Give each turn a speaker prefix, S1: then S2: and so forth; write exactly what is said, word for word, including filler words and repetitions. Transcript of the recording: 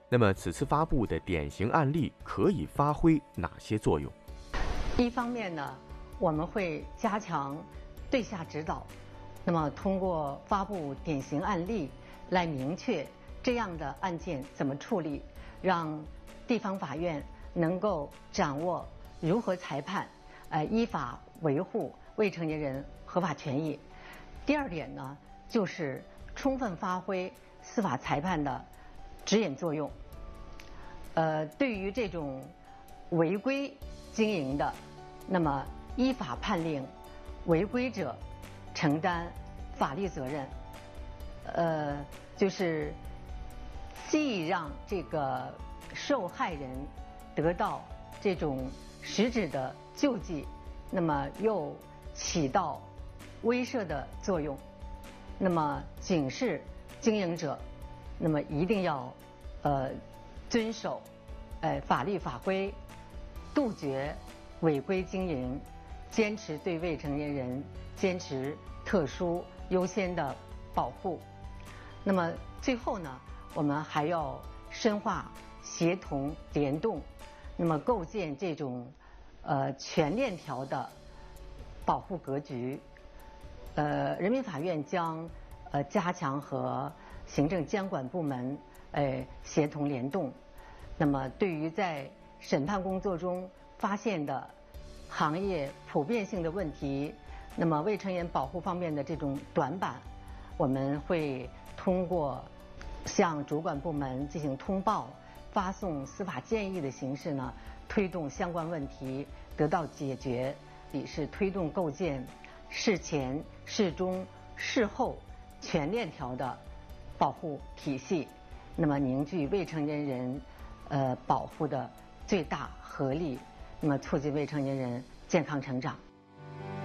S1: 那么此次发布的典型案例可以发挥哪些作用？
S2: 一方面呢，我们会加强对下指导，那么通过发布典型案例来明确这样的案件怎么处理，让地方法院能够掌握如何裁判，呃，依法维护未成年人合法权益。第二点呢，就是充分发挥司法裁判的指引作用。呃，对于这种违规经营的，那么依法判令违规者承担法律责任。呃，就是既让这个受害人得到这种实质的救济，那么又起到威慑的作用。那么警示经营者，那么一定要呃遵守呃法律法规，杜绝违规经营，坚持对未成年人坚持特殊优先的保护。那么最后呢，我们还要深化协同联动，那么构建这种呃全链条的保护格局。呃，人民法院将呃加强和行政监管部门呃协同联动。那么对于在审判工作中发现的行业普遍性的问题，那么未成年保护方面的这种短板，我们会通过向主管部门进行通报、发送司法建议的形式呢，推动相关问题得到解决，也是推动构建事前、事中、事后全链条的保护体系，那么凝聚未成年人呃保护的最大合力，那么促进未成年人健康成长。